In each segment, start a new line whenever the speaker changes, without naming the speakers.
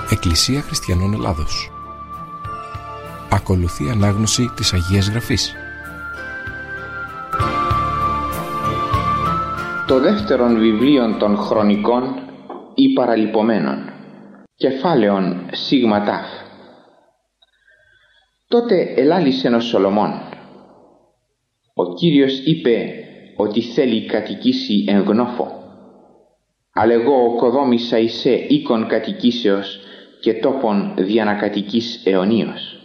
Εκκλησία Χριστιανών Ελλάδος. Ακολουθεί ανάγνωση της Αγίας Γραφής.
Το δεύτερον βιβλίον των Χρονικών ή Παραλυπωμένων, κεφάλαιον σίγμα τάφ. Τότε ελάλησεν ο Σολομών. Ο Κύριος είπε ότι θέλει κατοικήσει εν γνώφο. Αλλά εγώ οκοδόμησα εισέ οίκον κατοικήσεως και τόπον δια να κατοικείς αιωνίως.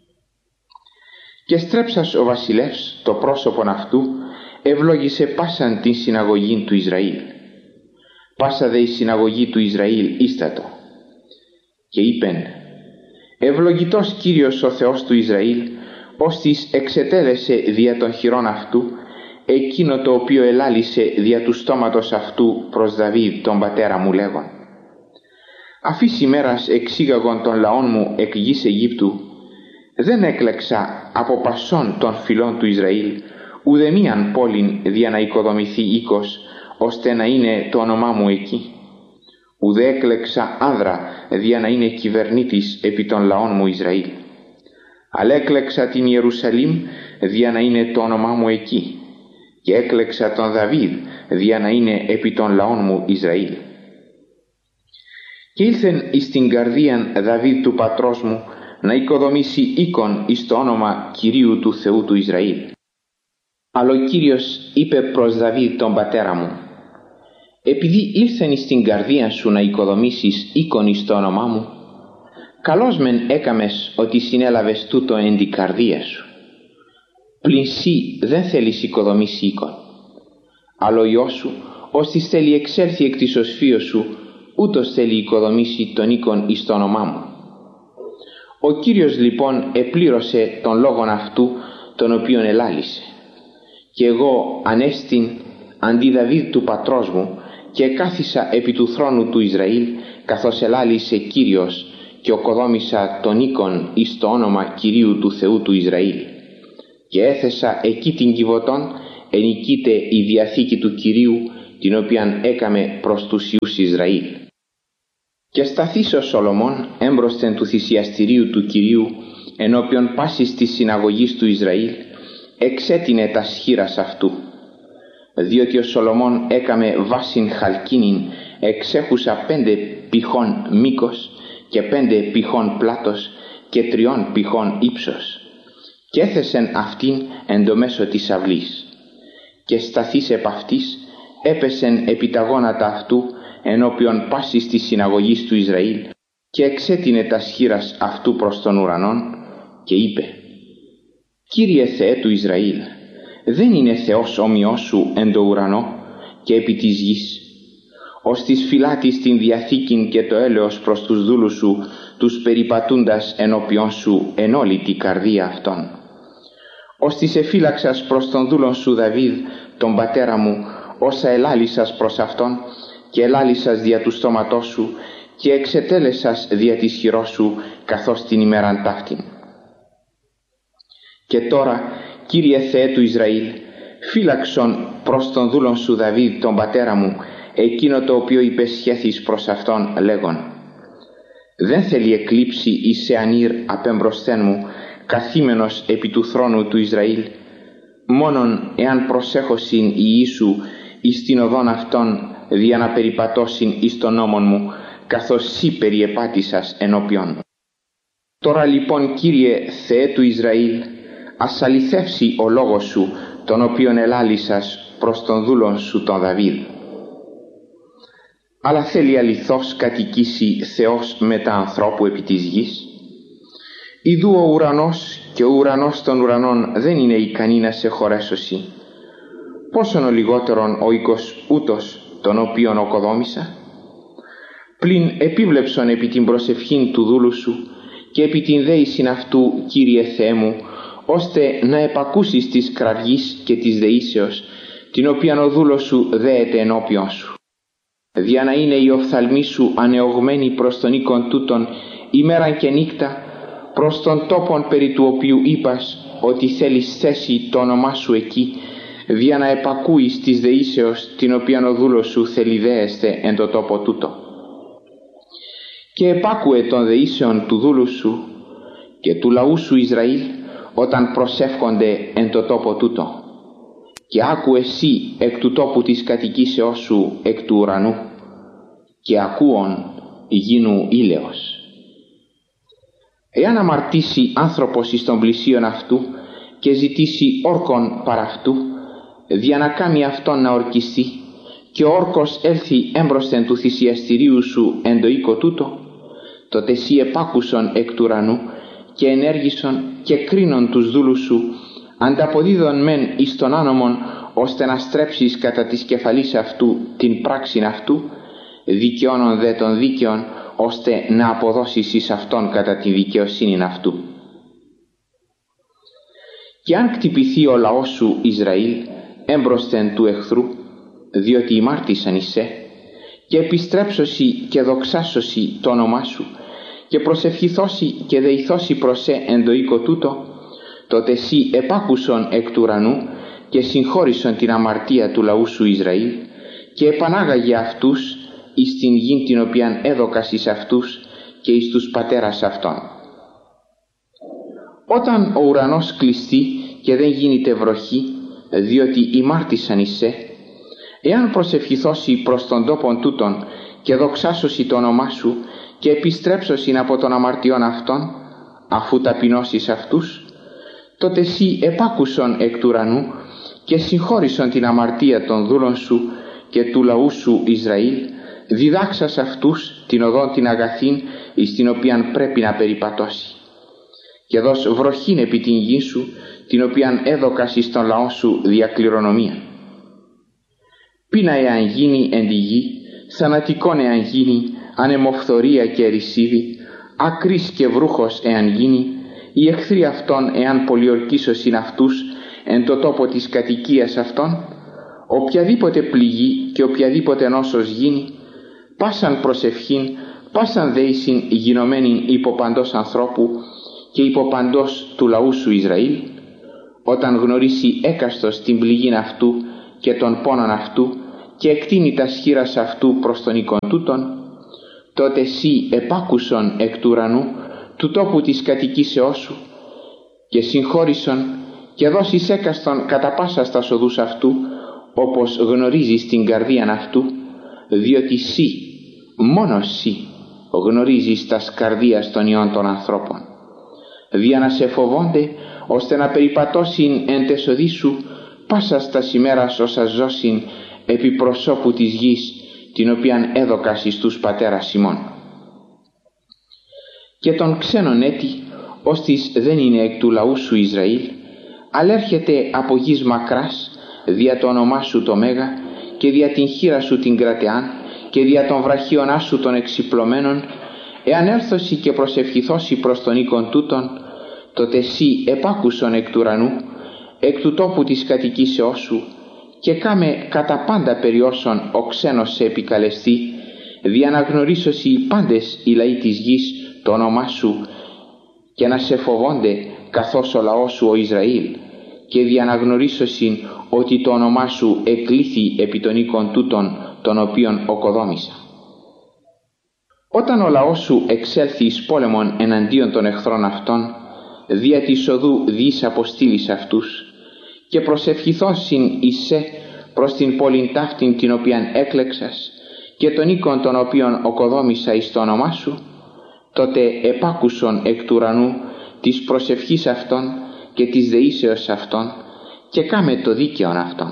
Και στρέψας ο βασιλεύς το πρόσωπον αυτού ευλόγησε πάσαν την συναγωγή του Ισραήλ. Πάσα δε η συναγωγή του Ισραήλ ίστατο. Και είπεν: ευλογητός Κύριος ο Θεός του Ισραήλ, ώστις εξετέλεσε δια των χειρών αυτού εκείνο το οποίο ελάλησε δια του στόματος αυτού προς Δαβίδ τον πατέρα μου λέγον: αφής ημέρας εξήγαγον των λαών μου εκ γης Αιγύπτου, δεν έκλεξα από πασών των φυλών του Ισραήλ ουδεμίαν πόλην δια να οικοδομηθεί οίκος, ώστε να είναι το όνομά μου εκεί. Ουδέ έκλεξα άνδρα δια να είναι κυβερνήτης επί των λαών μου Ισραήλ. Αλλά έκλεξα την Ιερουσαλήμ δια να είναι το όνομά μου εκεί, και έκλεξα τον Δαβίδ δια να είναι επί των λαών μου Ισραήλ. Και ήλθεν εις την καρδίαν Δαβίδ του πατρός μου να οικοδομήσει οίκον εις το όνομα Κυρίου του Θεού του Ισραήλ. Αλλά ο Κύριος είπε προς Δαβίδ τον πατέρα μου: επειδή ήλθεν εις την καρδία σου να οικοδομήσεις οίκον εις το όνομά μου, καλώς μεν έκαμες ότι συνέλαβες τούτο εν την καρδία σου. Πλην σύ δεν θέλεις οικοδομήσει οίκον. Αλλά ο Υιός σου, ώστις θέλει εξέλθει εκ της οσφύος σου, ούτως θέλει οικοδομήσει τον οίκον εις το όνομά μου. Ο Κύριος λοιπόν επλήρωσε τον λόγον αυτού τον οποίον ελάλησε. Και εγώ ανέστην αντί Δαβίδ του πατρός μου και κάθισα επί του θρόνου του Ισραήλ, καθώς ελάλησε Κύριος, και οκοδόμησα τον οίκον εις το όνομα Κυρίου του Θεού του Ισραήλ. Και έθεσα εκεί την Κιβωτόν, ενικείται η διαθήκη του Κυρίου, την οποίαν έκαμε προς τους Ιούς Ισραήλ. Και σταθείς ο Σολομών έμπροσθεν του θυσιαστηρίου του Κυρίου, ενώπιον πάσης της συναγωγής του Ισραήλ, εξέτεινε τα σχήρας αυτού. Διότι ο Σολομών έκαμε βάσιν χαλκίνην, εξέχουσα 5 πηχών μήκος και 5 πηχών πλάτος και 3 πηχών ύψος, και έθεσεν αυτήν εν το μέσο της αυλής. Και σταθείς επ' αυτής έπεσεν επί τα γόνατα αυτού ενώπιον πάσης της συναγωγής του Ισραήλ, και εξέτεινε τα σχήρας αυτού προς τον ουρανόν και είπε: Κύριε Θεέ του Ισραήλ, δεν είναι Θεός όμοιος σου εν το ουρανό και επί της γης, ώστις φυλάτης την διαθήκην και το έλεος προς τους δούλους σου, τους περιπατούντας ενώπιον σου εν όλη την καρδία αυτών. Ώστις εφύλαξας προς τον δούλον σου Δαβίδ, τον πατέρα μου, όσα ελάλησας προς αυτόν, και ελάλησας δια του στόματός σου, και εξετέλεσας δια της χειρός σου, καθώς την ημέραν ταύτην. Και τώρα, Κύριε Θεέ του Ισραήλ, φύλαξον προς τον δούλον σου Δαβίδ τον πατέρα μου εκείνο το οποίο υπεσχέθης προς αυτόν λέγον: δεν θέλει εκλείψει εις εανήρ απέμπροσθέν μου, καθήμενος επί του θρόνου του Ισραήλ, μόνον εάν προσέχωσιν οι Ιησού εις την οδόν αυτών δια να περιπατώσιν εις τον νόμον μου, καθώς σύ περιεπάτησας ενώπιον. Τώρα λοιπόν, Κύριε Θεέ του Ισραήλ, ας αληθεύσει ο λόγος σου, τον οποίον ελάλησας προς τον δούλον σου τον Δαβίδ. Αλλά θέλει αληθώς κατοικήσει Θεός μετά ανθρώπου επί της γης? Ιδού ο ουρανός και ο ουρανός των ουρανών δεν είναι ικανή να σε χωρέσωση. Πόσον ο λιγότερον ο οίκος ούτως τον οποίον οκοδόμησα? Πλην επίβλεψον επί την προσευχήν του δούλου σου και επί την δέησιν αυτού, Κύριε Θεέ μου, ώστε να επακούσεις της κραυγής και της δεήσεως, την οποία ο δούλος σου δέεται ενώπιον σου. Δια να είναι η οφθαλμή σου ανεωγμένη προς τον οίκον τούτον ημέραν και νύκτα, προς τον τόπον περί του οποίου είπας ότι θέλεις θέσει το όνομά σου εκεί, δια να επακούεις της δεήσεως, την οποία ο δούλος σου θέλει δέεστε εν το τόπο τούτο. και επάκουε των δεήσεων του δούλου σου και του λαού σου Ισραήλ όταν προσεύχονται εν το τόπο τούτο, και άκου εσύ εκ του τόπου της κατοικήσεώς σου εκ του ουρανού, και ακούων γίνου ήλαιος. Εάν αμαρτήσει άνθρωπος εις των πλησίον αυτού και ζητήσει όρκον παρά αυτού, δια να κάμει αυτόν να ορκιστεί, και ο όρκος έλθει έμπροσθεν του θυσιαστηρίου σου εν το οίκο τούτο, τότε σύ επάκουσον εκ του ουρανού και ενέργησον και κρίνον τους δούλους σου, ανταποδίδον μεν εις τον άνομον, ώστε να στρέψεις κατά της κεφαλής αυτού την πράξην αυτού, δικαιώνον δε των δίκαιων, ώστε να αποδώσεις εις αυτόν κατά τη δικαιοσύνην αυτού. Και αν κτυπηθεί ο λαός σου Ισραήλ έμπροσθεν του εχθρού, διότι ημάρτησαν εις σε, και επιστρέψωσι και δοξάσωσι το όνομά σου, και προσευχηθώσει και δεηθώσει προς σε εν το οίκο τούτο, τότε σύ επάκουσον εκ του ουρανού και συγχώρησον την αμαρτία του λαού σου Ισραήλ, και επανάγαγε αυτούς εις την γην την οποίαν έδωκας εις αυτούς και εις τους πατέρας αυτών. Όταν ο ουρανός κλειστεί και δεν γίνεται βροχή, διότι ημάρτησαν εις σε, εάν προσευχηθώσει προς τον τόπον τούτον και δοξάσωση το όνομά σου και επιστρέψωσιν από των αμαρτιών αυτών, αφού ταπεινώσεις αυτούς, τότε σύ επάκουσον εκ του ουρανού και συγχώρησον την αμαρτία των δούλων σου και του λαού σου Ισραήλ, διδάξας αυτούς την οδόν την αγαθήν εις την οποίαν πρέπει να περιπατώσει. Και δώσ' βροχήν επί την γη σου, την οποίαν έδωκας εις τον λαό σου δια κληρονομία. Πείνα εάν γίνει εν τη γη, θανατικόν εάν γίνει, ανεμοφθορία και ερησίδι, ακρής και βρούχος εάν γίνει, οι εχθροί αυτών εάν πολιορκήσωσιν αυτούς εν το τόπο της κατοικίας αυτών, οποιαδήποτε πληγή και οποιαδήποτε νόσος γίνει, πάσαν προσευχήν, πάσαν δέησιν γινωμένην υπό παντός ανθρώπου και υπό παντός του λαού σου Ισραήλ, όταν γνωρίσει έκαστος την πληγήν αυτού και τον πόνον αυτού και εκτείνει τα σχήρας αυτού προς τον οίκον τούτον, τότε σύ επάκουσον εκ του ουρανού του τόπου της κατοικήσεώς σου και συγχώρησον και δώσεις έκαστον κατά πάσα στα οδούς αυτού, όπως γνωρίζεις την καρδίαν αυτού, διότι σύ, μόνος σύ, γνωρίζεις τας καρδίας των ιών των ανθρώπων, δια να σε φοβόνται, ώστε να περιπατώσιν εν τες οδείς σου πάσας τας ημέρας όσα ζώσιν επί προσώπου της γης, την οποίαν έδωκας εις τους πατέρας ημών. Και των ξένων έτη, ώστις δεν είναι εκ του λαού σου Ισραήλ, αλλά έρχεται από γης μακράς, δια το όνομά σου το Μέγα και δια την χείρα σου την κρατεάν και δια των βραχίωνά σου των εξυπλωμένων, εάν έρθωση και προσευχηθώσει προς τον οίκον τούτον, τότε σύ επάκουσον εκ του ουρανού, εκ του τόπου της κατοικήσεώς σου, και κάμε κατά πάντα περί όσων ο ξένος σε επικαλεστεί, δια να γνωρίσωσι πάντες οι λαοί της γης το όνομά σου και να σε φοβόνται καθώς ο λαός σου ο Ισραήλ, και δια να γνωρίσωσιν ότι το όνομά σου εκλήθη επί των οίκων τούτων των οποίων οκοδόμησα. Όταν ο λαός σου εξέλθει εις πόλεμον εναντίον των εχθρών αυτών, δια της οδού διείς αποστήλεις αυτούς, και προσευχηθώσιν εις σε προς την πόλην ταύτην την οποίαν έκλεξας και των οίκων των οποίων οκοδόμησα εις το όνομά σου, τότε επάκουσον εκ του ουρανού της προσευχής αυτών και της δεήσεως αυτών και κάμε το δίκαιον αυτών.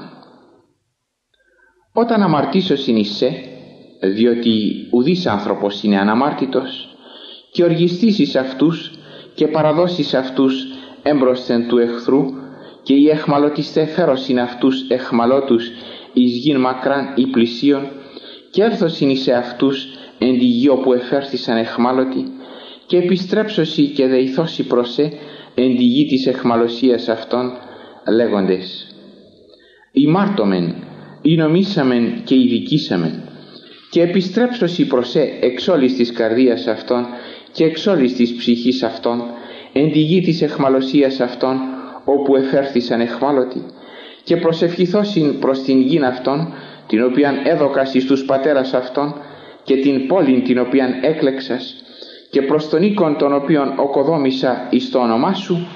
Όταν αμαρτήσωσιν εις σε, διότι ουδής άνθρωπος είναι αναμάρτητος, και οργιστήσεις αυτούς και παραδώσεις αυτούς έμπροσθεν του εχθρού, και οι εχμαλωτιστέ φέρωσιν αυτούς εχμαλώτους εις γην μακράν ή πλησίον, και έρθωσιν εις αυτούς εν τη γη όπου εφέρθησαν εχμάλωτοι, και επιστρέψωσι και δεηθώσει προς σε εν τη γη της εχμαλωσίας αυτών, λέγοντες: ημάρτωμεν, ηνομήσαμεν και ειδικήσαμεν, και επιστρέψωσι προς σε εξ όλης της καρδίας αυτών και εξ όλης της ψυχής αυτών εν τη γη της εχμαλωσίας αυτών όπου εφέρθησαν εχμάλωτοι, και προσευχηθώσιν προς την γην αυτών την οποίαν έδωκας εις τους πατέρας αυτών, και την πόλην την οποίαν έκλεξας και προς τον οίκον τον οποίον οκοδόμησα εις το όνομά σου,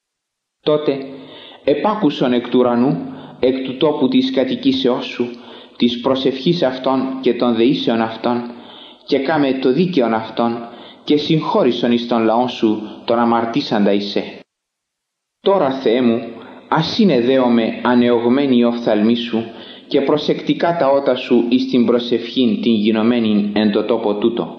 τότε επάκουσον εκ του ουρανού, εκ του τόπου της κατοικήσεώς σου, της προσευχής αυτών και των δεήσεων αυτών, και κάμε το δίκαιον αυτών, και συγχώρησον εις τον λαόν σου τον αμαρτήσαντα εισέ. Τώρα, Θεέ μου, ας είναι δέομαι ανεωγμένη η οφθαλμή σου και προσεκτικά τα ότα σου εις την προσευχήν την γινωμένην εν το τόπο τούτο.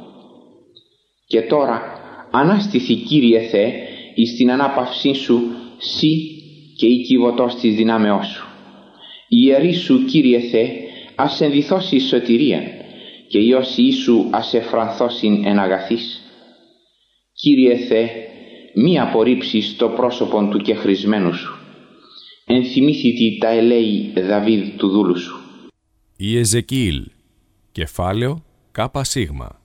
Και τώρα ανάστηθη, Κύριε Θεέ, εις την ανάπαυσή σου σύ και η κυβωτός της δυνάμεώς σου. Η ιερή σου, Κύριε Θεέ, ας ενδυθώσει σωτηρίαν και η όσοι σου ας εφρανθώσιν εν αγαθής. Κύριε Θεέ, μη απορρίψεις το πρόσωπον του κεχρισμένου σου. Ενθυμήθητη τα ελέη Δαβίδ του δούλου σου.
Η Εζεκιήλ, κεφάλαιο Κ σίγμα.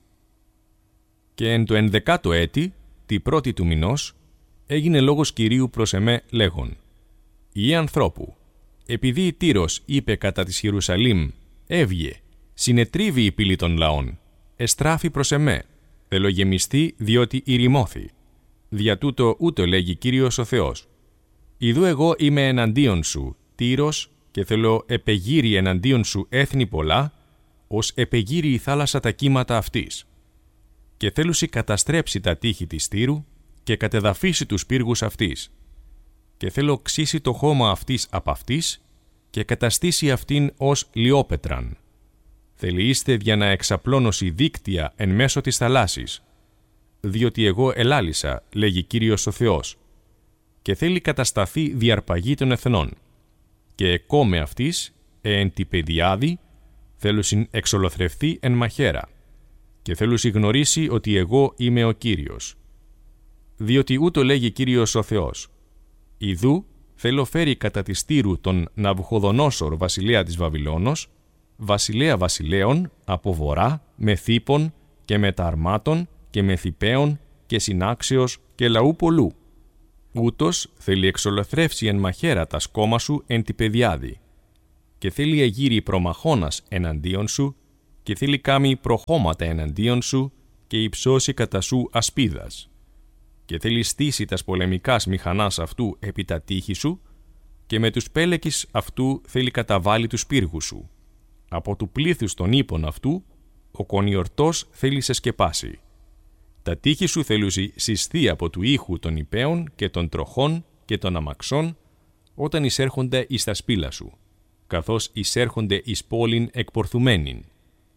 Και εν το 11ο έτη, τη πρώτη του μηνός, έγινε λόγος Κυρίου προς εμέ λέγον: «Υιέ ανθρώπου, επειδή η Τύρος είπε κατά της Ιερουσαλήμ, έβγε, συνετρίβει η πύλη των λαών, εστράφει προς εμέ, θελογεμιστεί διότι ηρημώθη. Δια τούτο ούτω λέγει Κύριος ο Θεός. Ιδού εγώ είμαι εναντίον σου, Τύρος, και θέλω επεγείρει εναντίον σου έθνη πολλά, ως επεγείρει η θάλασσα τα κύματα αυτής. Και θέλουσι καταστρέψει τα τείχη της Τύρου και κατεδαφίσει τους πύργους αυτής. Και θέλω ξύσει το χώμα αυτής απ' αυτής και καταστήσει αυτήν ως λιόπετραν. Θέλει είστε για να εξαπλώνωση δίκτυα εν μέσω της θαλάσσης. Διότι εγώ ελάλησα, λέγει Κύριος ο Θεός, και θέλει κατασταθεί διαρπαγή των εθνών. Και εκόμε αυτής, εν τη πεδιάδη, θέλουσιν εξολοθρευθεί εν μαχαίρα, και θέλουσι γνωρίσει ότι εγώ είμαι ο Κύριος. Διότι ούτω λέγει Κύριος ο Θεός, ιδού θέλω φέρει κατά της Τύρου τον Ναβουχοδονόσορ βασιλέα της Βαβυλώνος, βασιλέα βασιλέων από βορρά, με θήπων και με ταρμάτων και με θηπαίων και συνάξεως και λαού πολλού. Ούτως θέλει εξολοθρεύσει εν μαχαίρα τα σκόμα σου εν τη πεδιάδη, και θέλει εγείρει προμαχώνας εναντίον σου, και θέλει κάμει προχώματα εναντίον σου, και υψώσει κατά σου ασπίδας. Και θέλει στήσει τας πολεμικάς μηχανάς αυτού επί τα τείχη σου, και με τους πέλεκης αυτού θέλει καταβάλει τους πύργους σου. Από του πλήθους των ύπων αυτού, ο κονιορτός θέλει σε σκεπάσει. Τα τείχη σου θέλουσι συσθεί από του ήχου των υπαίων και των τροχών και των αμαξών, όταν εισέρχονται εις τα σπήλα σου, καθώς εισέρχονται εις πόλην εκπορθουμένην.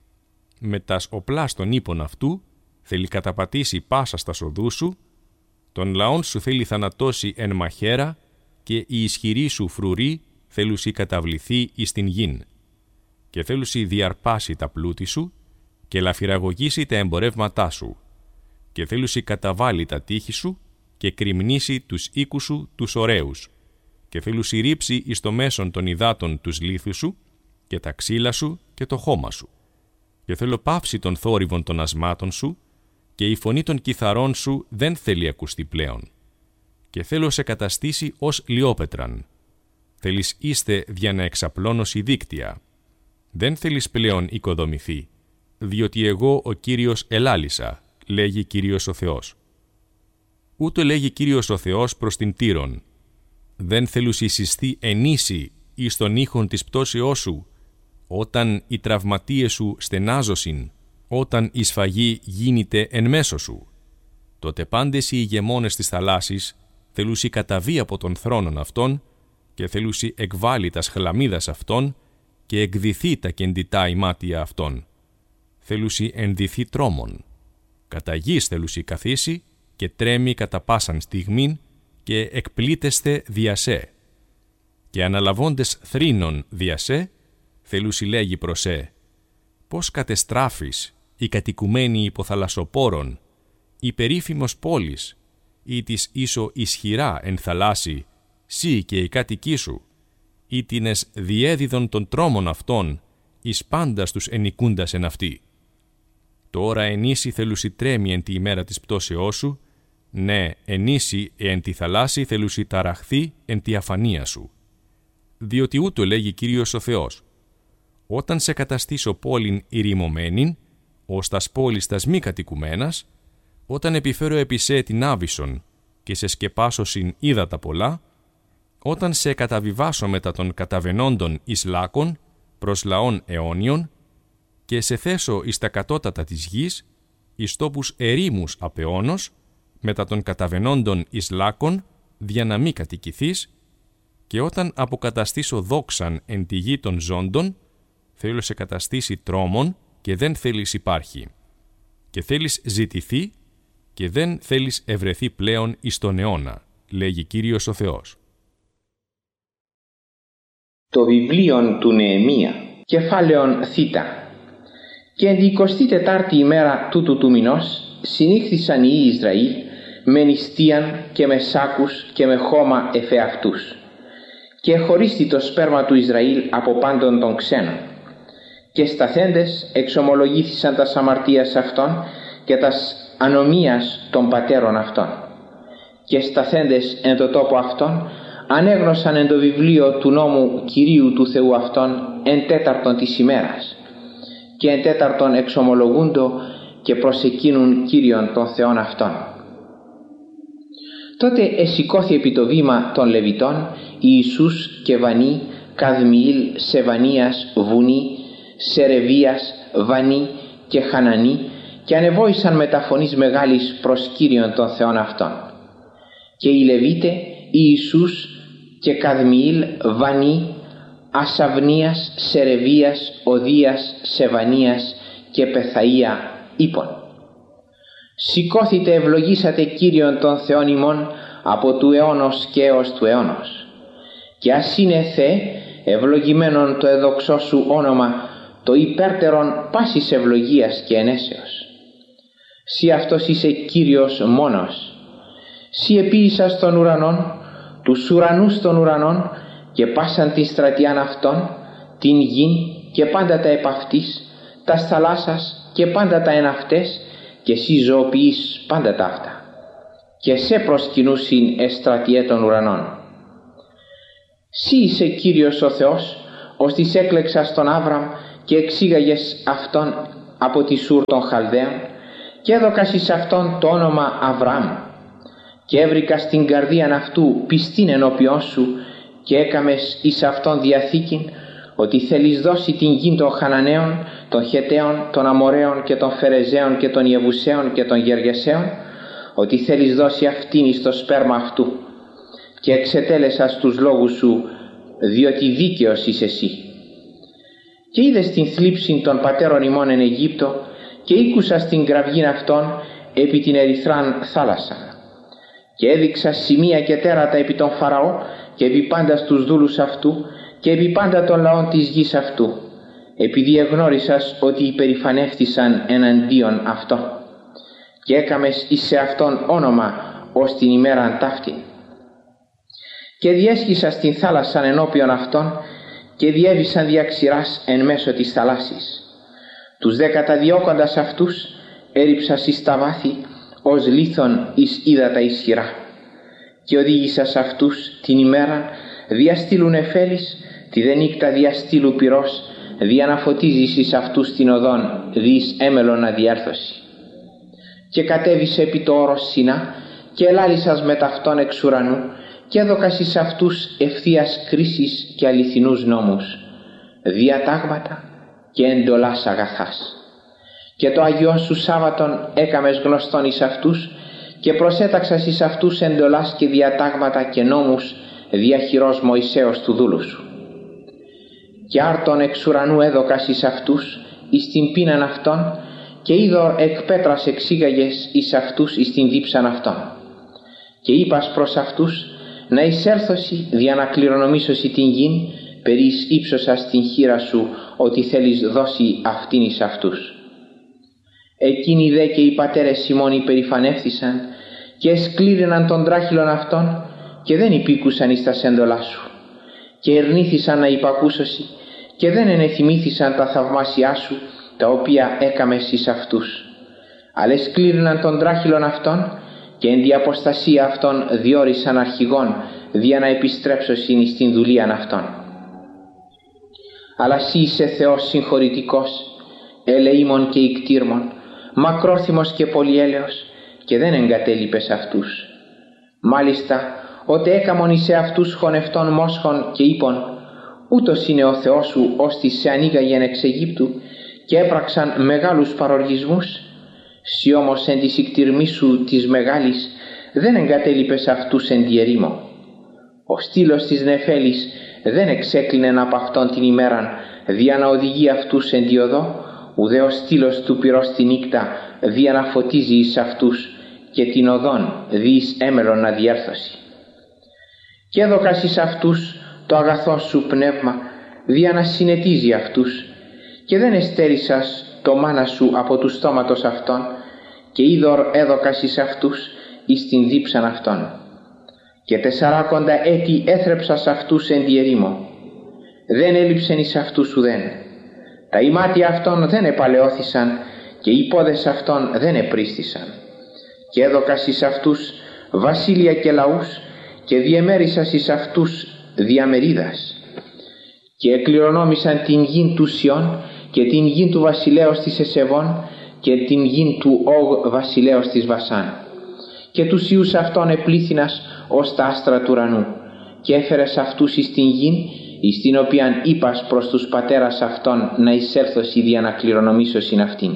Με τας οπλάς των ύπων αυτού θέλει καταπατήσει πάσα στα οδούς σου, τον λαόν σου θέλει θανατώσει εν μαχαίρα, και η ισχυρή σου φρουρή θέλουσι καταβληθεί εις την γην. Και θέλουσι διαρπάσει τα πλούτη σου και λαφυραγωγήσει τα εμπορεύματά σου, και θέλουσι καταβάλει τα τείχη σου και κρυμνήσει τους οίκους σου τους ωραίους, και θέλουσι ρίψει εις το μέσον των υδάτων τους λίθους σου και τα ξύλα σου και το χώμα σου. Και θέλω πάυσει των θόρυβων των ασμάτων σου, και η φωνή των κιθαρών σου δεν θέλει ακουστεί πλέον. Και θέλω σε καταστήσει ως λιόπετραν. Θέλεις είστε δια να εξαπλώνωση δίκτυα. Δεν θέλεις πλέον οικοδομηθεί, διότι εγώ ο Κύριος ελάλησα, λέγει Κύριος ο Θεός. Ούτω λέγει Κύριος ο Θεός προς την Τύρον. Δεν θέλουσι συστεί ενίσι εις τον ήχον της πτώσεώς σου, όταν οι τραυματίες σου στενάζωσιν, όταν η σφαγή γίνεται εν μέσω σου. Τότε πάντες οι ηγεμόνες της θαλάσσης θέλουσι καταβεί από τον θρόνον αυτών, και θέλουσι εκβάλει τας χλαμίδας αυτών και εκδυθεί τα κεντητά ημάτια αυτών. Θέλουσι ενδυθεί τρόμον. Κατά γης θέλουσι καθίσει και τρέμει κατά πάσαν στιγμήν, και εκπλήτεστε διασέ. Και αναλαβώντες θρήνων διασέ, θέλουσι λέγει προσέ, πώς κατεστράφεις η κατοικουμένη υποθαλασσοπόρων, η περίφημος πόλης, ή της ίσο ισχυρά εν θαλάσσι, σύ και οι κάτοικοί σου, ή τινες διέδιδον των τρόμων αυτών, εις πάντας τους ενοικούντας εν αυτή. Τώρα ενίσι θέλουσι τρέμει εν τη ημέρα της πτώσεώς σου, ναι, ενίσι εν τη θαλάσσι θέλουσι ταραχθεί εν τη αφανία σου. Διότι ούτω λέγει Κύριος ο Θεός, όταν σε καταστήσω πόλην ηρημωμένην, ως τας πόλεις τας μη κατοικουμένας, όταν επιφέρω επί σε την άβυσον και σε σκεπάσωσιν ύδατα πολλά, όταν σε καταβιβάσω μετά των καταβενόντων εις λάκων προς λαών αιώνιων και σε θέσω εις τα κατώτατα της γης, εις τόπους ερήμους απεώνος, μετά των καταβενόντων εις λάκων, δια να μη κατοικηθείς, και όταν αποκαταστήσω δόξαν εν τη γη των ζώντων, θέλω σε καταστήσει τρόμον και δεν θέλεις υπάρχει, και θέλεις ζητηθεί και δεν θέλεις ευρεθεί πλέον εις τον αιώνα, λέγει Κύριος ο Θεός.
Το βιβλίον του Νεεμία, κεφάλαιον Θ. Και εν τη 24η ημέρα τούτου του μηνός συνήχθησαν οι Ισραήλ με νηστείαν και με σάκους και με χώμα εφεαυτούς, και χωρίστη το σπέρμα του Ισραήλ από πάντων των ξένων, και σταθέντες εξομολογήθησαν τας αμαρτίας αυτών και τας ανομίας των πατέρων αυτών, και σταθέντες εν το τόπο αυτών ανέγνωσαν εν το βιβλίο του νόμου Κυρίου του Θεού αυτών εν τέταρτον της ημέρας, και εν τέταρτον εξομολογούντο και προσεκύνουν Κύριον των Θεών αυτών. Τότε εσηκώθη επί το βήμα των Λεβιτών Ιησούς και Βανί, Καδμιήλ, Σεβανίας, Βουνί, Σερεβίας, Βανί και Χανανί, και ανεβόησαν με τα φωνής μεγάλης προς Κύριον των Θεών αυτών. Και οι Λεβίτε Ιησούς και Καδμιήλ, Βανί, Ασαβνίας, Σερεβίας, Οδίας, Σεβανίας και Πεθαΐα είπον: «Σηκώθητε, ευλογήσατε Κύριον των Θεών ημών από του αιώνος και έως του αιώνος. Και ας είναι Θεέ, ευλογημένον το εδοξό σου όνομα, το υπέρτερον πάσης ευλογίας και ενέσεως. Συ αυτός είσαι Κύριος μόνος. Συ επίησας των ουρανών, τους ουρανούς των ουρανών και πάσαν την στρατιάν αυτών, την γην και πάντα τα επ' αυτής, τας θαλάσσας και πάντα τα εν αυτές, και εσύ ζωοποιείς πάντα τα αυτά. Και σε προσκυνούσιν εστρατιέ των ουρανών. Συ είσαι Κύριος ο Θεός, ως της έκλεξας τον Άβραμ και εξήγαγες αυτόν από τη Σούρ των Χαλδαίων, και έδωκας εις αυτόν το όνομα Αβραάμ, και έβρικα στην καρδίαν αυτού πιστήν ενώπιόν σου, και έκαμες εις αυτόν διαθήκην, ότι θέλεις δώσει την γη των Χαναναίων, των Χεταίων, των Αμοραίων και των Φερεζαίων και των Ιεβουσαίων και των Γεργεσαίων, ότι θέλεις δώσει αυτήν εις το σπέρμα αυτού. Και εξετέλεσας τους λόγους σου, διότι δίκαιος είσαι εσύ. Και είδες την θλίψη των πατέρων ημών εν Αιγύπτο, και ήκουσας την κραυγήν αυτών επί την ερυθράν θάλασσα. Και έδειξα σημεία και τέρατα επί τον Φαραώ και επί πάντα τους δούλους αυτού και επί πάντα των λαών της γης αυτού, επειδή εγνώρισας ότι υπερηφανεύτησαν εναντίον αυτό, και έκαμες εις σε αυτόν όνομα ως την ημέραν ταύτην. Και διέσχισας την θάλασσαν ενώπιον αυτών και διέβησαν διαξηράς εν μέσω της θαλάσσης. Τους δε καταδιώκοντας αυτούς έριψας εις τα βάθη ως λίθον εις ύδατα ισχυρά, και οδήγησας αυτούς την ημέρα διαστήλουν εφέλης, τη δε νύκτα διαστήλου πυρός, δια να φωτίζεις εις αυτούς την οδόν διείς έμελον αδιέρθωση. Και κατέβησε επί το όρος Σινά και ελάλησας με ταυτόν εξ ουρανού, και έδωκας εις αυτούς ευθείας κρίσης και αληθινούς νόμους, διατάγματα και εντολάς αγαθάς. Και το Αγιόν σου Σάββατον έκαμες γνωστόν εις αυτούς, και προσέταξας εις αυτούς εντολάς και διατάγματα και νόμους διαχειρός Μωυσέως του δούλου σου. Και άρτον εξ ουρανού έδωκας εις αυτούς εις την πείναν αυτών, και είδωρ εκ πέτρας εξήγαγες εις αυτούς εις την δίψαν αυτών. Και είπας προς αυτούς να εισέλθωσι δια να κληρονομήσωσι την γην, περί εις ύψωσας την χείρα σου ότι θέλεις δώσει αυτήν εις αυτούς. Εκείνοι δε και οι πατέρες ημών υπερηφανεύθησαν και εσκλήριναν των τράχυλων αυτών και δεν υπήκουσαν εις τας έντολάς σου, και ερνήθησαν να υπακούσωσι και δεν ενεθυμήθησαν τα θαυμάσια σου τα οποία έκαμες εις αυτούς, αλλά εσκλήριναν των τράχυλων αυτών και εν τη αποστασία αυτών διόρισαν αρχηγών δια να επιστρέψωσιν εις την δουλείαν αυτών. Αλλά σύ είσαι Θεός συγχωρητικός ελεήμων και ικτήρμων, μακρόθυμος και πολυέλεος, και δεν εγκατέλειπες αυτούς. Μάλιστα, ότε έκαμον εις αυτούς χωνευτών μόσχων και είπον, ούτως είναι ο Θεός σου, ώστε σε ανοίγαγεν εξ Αιγύπτου, και έπραξαν μεγάλους παροργισμούς, σοι όμως εν της ικτυρμής σου της μεγάλης δεν εγκατέλειπες αυτούς εν τη ερήμο. Ο στήλος της νεφέλης δεν εξέκλεινεν από αυτόν την ημέραν, δια να οδηγεί αυτούς εν τη οδό, ουδέ ο στήλος του πυρός τη νύκτα, δια να φωτίζει εις αυτούς, και την οδόν διείς έμελον να διέρθωση. Και έδωκας εις αυτούς το αγαθό σου πνεύμα, δια να συνετίζει αυτούς, και δεν εστέρησας το μάνα σου από του στόματος αυτών, και είδωρ έδωκας εις αυτούς εις την δίψαν αυτών. Και 40 έτη έθρεψας αυτούς εν τη ερήμο, δεν έλειψεν εις αυτούς ουδέν. Τα ημάτια αυτών δεν επαλαιώθησαν, και οι πόδες αυτών δεν επρίστησαν. Και έδωκας εις αυτούς βασίλεια και λαούς, και διεμέρισας εις αυτούς διαμερίδας. Και εκληρονόμησαν την γην του Σιών, και την γην του βασιλέως της Εσεβών, και την γην του Όγ βασιλέως της Βασάν. Και τους ιούς αυτών επλήθυνας ως τα άστρα του ουρανού, και έφερες αυτούς εις την γην, εις την οποίαν είπας προς τους πατέρας αυτών να εισέλθωσι δια να κληρονομήσωσιν αυτήν.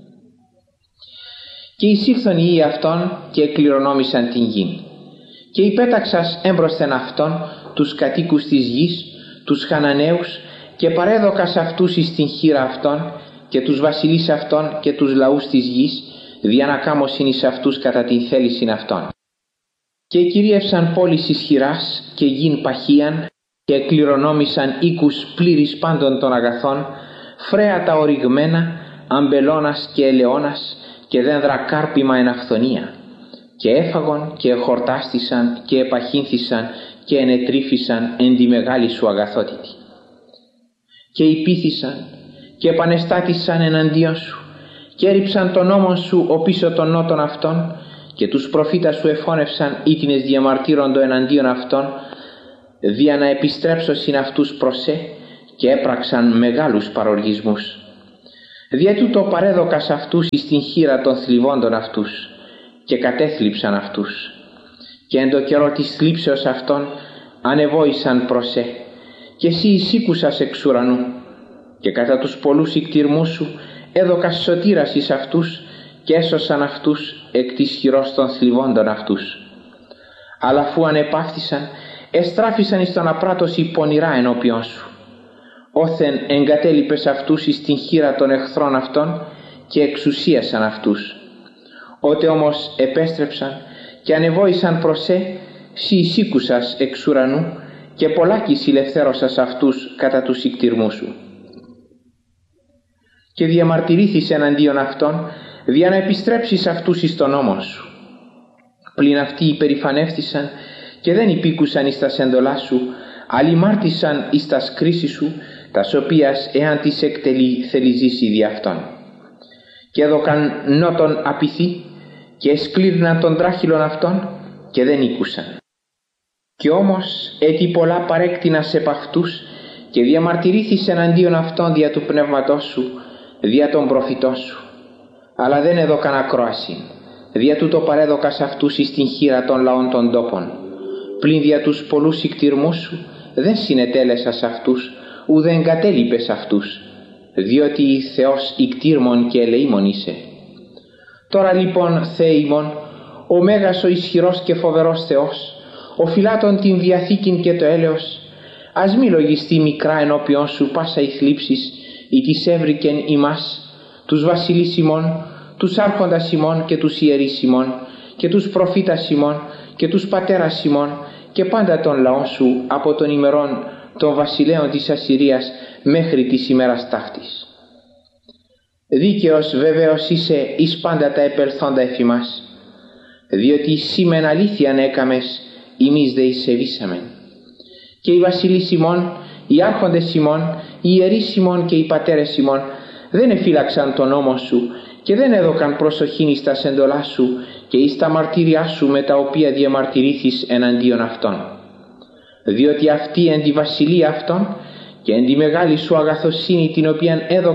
Και εισήλθον οι ιοί αυτών και εκληρονόμησαν την γην. Και υπέταξας έμπροσθεν αυτών τους κατοίκους της γης, τους Χαναναίους, και παρέδωκας αυτούς εις την χείρα αυτών, και τους βασιλείς αυτών και τους λαούς της γης, δια να κάμωσιν εις αυτούς κατά την θέλησιν αυτών. Και κυρίευσαν πόλεις ισχυράς και γην παχίαν, και εκληρονόμησαν οίκους πλήρης πάντων των αγαθών, φρέατα οριγμένα, αμπελώνας και ελαιώνας, και δένδρα κάρπιμα εν αυθονία. Και έφαγον και εχορτάστησαν και επαχύνθησαν και ενετρίφησαν εν τη μεγάλη σου αγαθότητη. Και υπήθησαν και επανεστάτησαν εναντίον σου, και έριψαν τον νόμον σου οπίσω των νότων αυτών, και τους προφήτας σου εφώνευσαν ήτινες διαμαρτύροντο εναντίον αυτών, δια να επιστρέψωσιν αυτούς προσέ, και έπραξαν μεγάλους παροργισμούς. Δια τούτο παρέδωκας αυτούς εις την χείρα των θλιβόντων αυτούς, και κατέθλιψαν αυτούς. Και εν το καιρό της θλίψεως αυτών ανεβόησαν προσέ, και εσύ εισήκουσας εξ ουρανού, και κατά τους πολλούς ικτυρμούς σου έδωκας σωτήρας εις αυτούς, και έσωσαν αυτούς εκ της χειρός των θλιβόντων αυτούς. Αλλά αφού ανεπαύθησαν, εστράφησαν εις τον απράτωση πονηρά ενώπιον σου. Όθεν εγκατέλειπες αυτούς εις την χείρα των εχθρών αυτών, και εξουσίασαν αυτούς. Ότε όμως επέστρεψαν και ανεβόησαν προσέ, σοι εισήκουσας εξ ουρανού, και πολλάκις ηλευθέρωσας αυτούς κατά τους ικτυρμούς σου. Και διαμαρτυρήθης εναντίον αυτών, δια να επιστρέψεις αυτούς εις τον νόμο σου. Πλην αυτοί υπερηφανεύθησαν και δεν υπήκουσαν εις τας εντολάς σου, αλλημάρτησαν εις τας κρίσεις σου, τας οποίας εάν τις εκτελεί θέλει ζήσει δι' αυτών. Και έδωκαν νότον απειθή, και εσκλήρυναν των τράχυλων αυτών, και δεν ήκουσαν. Και όμως έτι πολλά παρέκτηνας επ' αυτούς, και διαμαρτυρήθης εναντίον αυτών δια του πνεύματός σου, δια των προφητών σου. Αλλά δεν έδωκαν ακρόαση, δια τούτο παρέδωκας αυτούς εις την χείρα των λαών των τόπων. Πλην δια τους πολλούς ικτυρμούς σου δεν συνετέλεσας αυτούς, ουδέ εγκατέλειπες αυτούς, διότι Θεός ικτύρμων και ελεήμων είσαι. Τώρα λοιπόν, Θεέ ημών, ο Μέγας ο ισχυρός και φοβερός Θεός, ο φυλάτων την Διαθήκην και το έλεος, ας μη λογιστεί μικρά ενώπιον σου πάσα η θλίψης, ή τις έβρικεν ημάς, τους βασιλείς ημών, τους άρχοντας ημών και τους ιερείς ημών, και τους προφήτας ημών, και τους πατέρας ημών, και πάντα των λαών σου από των ημερών των βασιλέων της Ασσυρίας μέχρι της ημέρας ταύτης. Δίκαιος βεβαίως είσαι εις πάντα τα επελθόντα εφημάς, διότι σήμεν αλήθειαν έκαμες, ημείς δε εισεβήσαμεν. Και οι βασιλείς ημών, οι άρχοντες ημών, οι ιερείς ημών και οι πατέρες ημών δεν εφύλαξαν τον νόμο σου, και δεν έδωκαν προσοχήν εις τας εντολάς σου και εις τα μαρτύριά σου με τα οποία διαμαρτυρήθης εναντίον αυτών. Διότι αυτοί εν τη βασιλεία αυτών και εν τη μεγάλη σου αγαθοσύνη την οποία έδωκαν